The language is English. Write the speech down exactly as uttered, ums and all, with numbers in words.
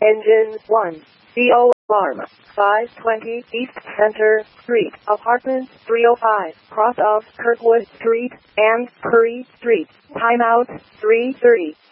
Engine one. C O alarm. five twenty East Center Street. Apartment three oh five. Cross of Kirkwood Street and Curry Street. Timeout three thirty.